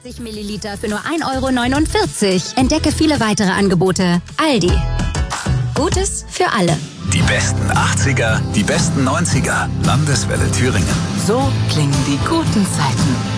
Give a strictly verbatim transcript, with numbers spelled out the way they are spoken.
fünfundachtzig Milliliter für nur ein Euro neunundvierzig. Entdecke viele weitere Angebote. Aldi. Gutes für alle. Die besten achtziger, die besten neunziger. Landeswelle Thüringen. So klingen die guten Zeiten.